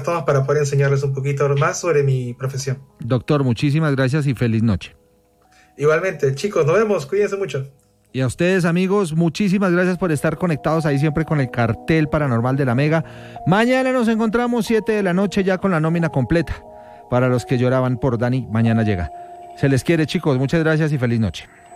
todos para poder enseñarles un poquito más sobre mi profesión. Doctor, muchísimas gracias y feliz noche. Igualmente, chicos, nos vemos, cuídense mucho. Y a ustedes, amigos, muchísimas gracias por estar conectados ahí siempre con el cartel paranormal de la Mega. Mañana nos encontramos 7 de la noche ya con la nómina completa. Para los que lloraban por Dani, mañana llega. Se les quiere, chicos, muchas gracias y feliz noche.